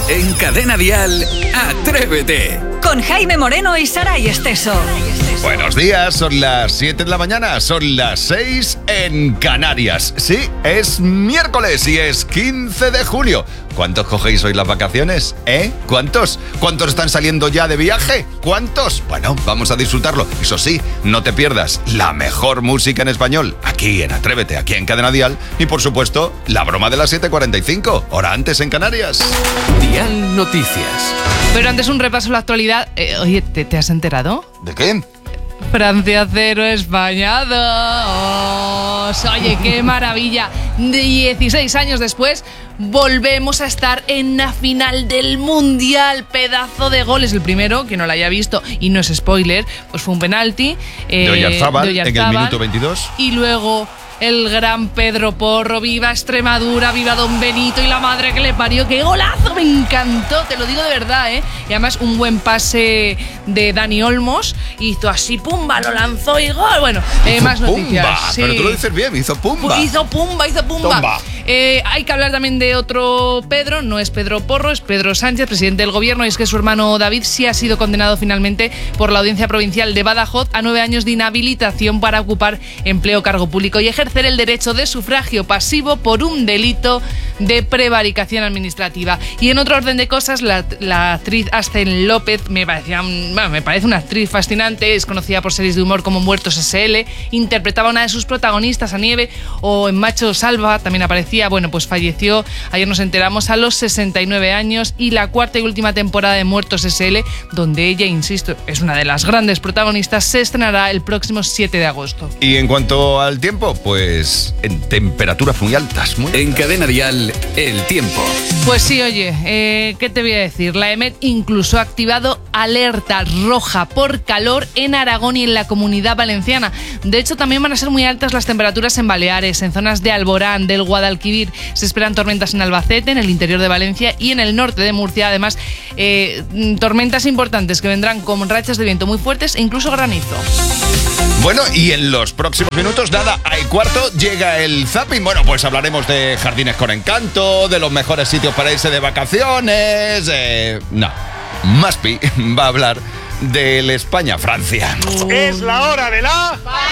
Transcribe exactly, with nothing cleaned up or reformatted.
En Cadena Dial, Atrévete. Con Jaime Moreno y Saray Esteso. Buenos días, son las siete de la mañana, son las seis en Canarias. Sí, es miércoles y es quince de julio. ¿Cuántos cogéis hoy las vacaciones? ¿Eh? ¿Cuántos? ¿Cuántos están saliendo ya de viaje? ¿Cuántos? Bueno, vamos a disfrutarlo. Eso sí, no te pierdas la mejor música en español aquí en Atrévete, aquí en Cadena Dial. Y por supuesto, la broma de las siete cuarenta y cinco, hora antes en Canarias. Dial Noticias. Pero antes un repaso a la actualidad. Eh, oye, ¿te, ¿te has enterado? ¿De qué? Francia cero, España dos. Oye, qué maravilla. dieciséis años después, volvemos a estar en la final del Mundial. Pedazo de goles. El primero, que no lo haya visto, y no es spoiler, pues fue un penalti. Eh, de Oyarzábal, en el minuto veintidós. Y luego el gran Pedro Porro. Viva Extremadura, viva Don Benito y la madre que le parió. ¡Qué golazo! Me encantó, te lo digo de verdad, ¿eh? Y además un buen pase de Dani Olmos. Hizo así, pumba, lo lanzó y gol. Bueno, eh, más noticias. Pumba, sí. Pero tú lo dices bien, hizo pumba. Hizo pumba, hizo pumba. Eh, hay que hablar también de otro Pedro. No es Pedro Porro, es Pedro Sánchez, presidente del gobierno. Y es que su hermano David sí ha sido condenado finalmente por la Audiencia Provincial de Badajoz a nueve años de inhabilitación para ocupar empleo, cargo público y ejercer el derecho de sufragio pasivo por un delito de prevaricación administrativa. Y en otro orden de cosas, la, la actriz Ascen López me, parecía, bueno, me parece una actriz fascinante. Es conocida por series de humor como Muertos ese ele. Interpretaba a una de sus protagonistas, a Nieve, o en Macho Salva también aparecía. Bueno, pues falleció, ayer nos enteramos, a los sesenta y nueve años. Y la cuarta y última temporada de Muertos ese ele, donde ella, insisto, es una de las grandes protagonistas, se estrenará el próximo siete de agosto. Y en cuanto al tiempo, pues en temperaturas muy altas, muy altas. En Cadena Dial, el tiempo. Pues sí, oye, eh, ¿qué te voy a decir? La EMET incluso ha activado alerta roja por calor en Aragón y en la Comunidad Valenciana. De hecho, también van a ser muy altas las temperaturas en Baleares, en zonas de Alborán, del Guadalquivir. Se esperan tormentas en Albacete, en el interior de Valencia y en el norte de Murcia. Además, eh, tormentas importantes que vendrán con rachas de viento muy fuertes e incluso granizo. Bueno, y en los próximos minutos, nada, al cuarto llega el zapping. Bueno, pues hablaremos de jardines con encanto, de los mejores sitios para irse de vacaciones. Eh, no, Maspi va a hablar del España-Francia. Es la hora de la...